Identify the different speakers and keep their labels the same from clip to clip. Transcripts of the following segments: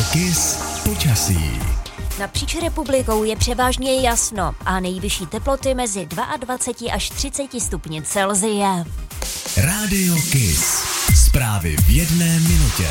Speaker 1: Kiss počasí.
Speaker 2: Napříč republikou je převážně jasno a nejvyšší teploty mezi 22 až 30 stupni Celsia.
Speaker 1: Rádio Kiss. Zprávy v 1 minutě.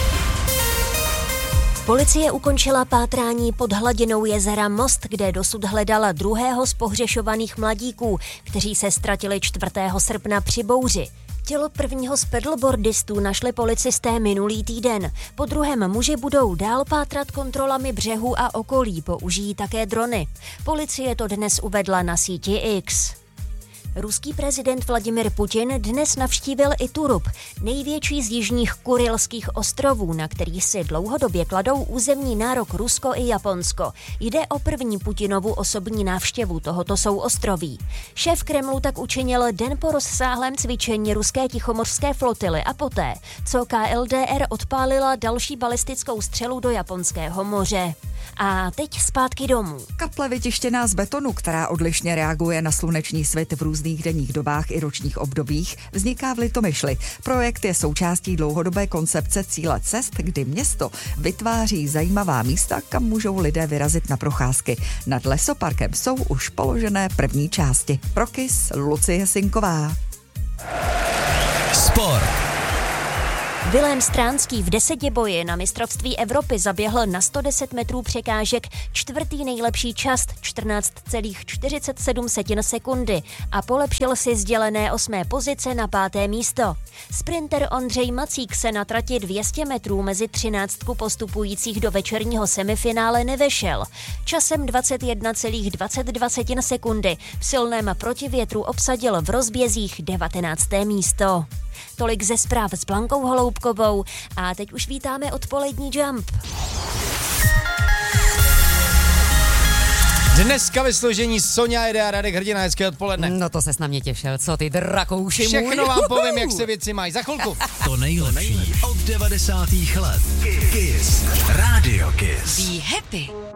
Speaker 2: Policie ukončila pátrání pod hladinou jezera Most, kde dosud hledala druhého z pohřešovaných mladíků, kteří se ztratili 4. srpna při bouři. Tělo prvního z pedalboardistů našli policisté minulý týden. Po druhém muži budou dál pátrat kontrolami břehu a okolí, použijí také drony. Policie to dnes uvedla na síti X. Ruský prezident Vladimir Putin dnes navštívil i Turup, největší z jižních Kurilských ostrovů, na kterých si dlouhodobě kladou územní nárok Rusko i Japonsko. Jde o první Putinovu osobní návštěvu tohoto souostroví. Šéf Kremlu tak učinil den po rozsáhlém cvičení ruské tichomořské flotily a poté, co KLDR odpálila další balistickou střelu do Japonského moře. A teď zpátky domů.
Speaker 3: Kaple vytištěná z betonu, která odlišně reaguje na sluneční svit v různých denních dobách i ročních obdobích, vzniká v Litomyšli. Projekt je součástí dlouhodobé koncepce cíle cest, kdy město vytváří zajímavá místa, kam můžou lidé vyrazit na procházky. Nad lesoparkem jsou už položené první části. Pro Kiss Lucie Sinková.
Speaker 1: Sport.
Speaker 2: Vilém Stránský v desetiboji na mistrovství Evropy zaběhl na 110 metrů překážek čtvrtý nejlepší čas 14,47 sekundy a polepšil si sdělené 8. pozice na 5. místo. Sprinter Ondřej Macík se na trati 200 metrů mezi 13 postupujících do večerního semifinále nevešel. Časem 21,22 sekundy v silném protivětru obsadil v rozbězích 19. místo. Tolik ze zpráv s Blankou Holoubkovou a teď už vítáme odpolední Jump.
Speaker 4: Dneska ve složení Sonja Ede a Radek Hrdina, hezké odpoledne.
Speaker 5: No to ses na mě těšil, co ty drakouši můj?
Speaker 4: Všechno vám povím, jak se věci mají. Za chvilku.
Speaker 1: To nejlepší od 90. let. Kiss. Rádio Kiss.
Speaker 5: Be happy.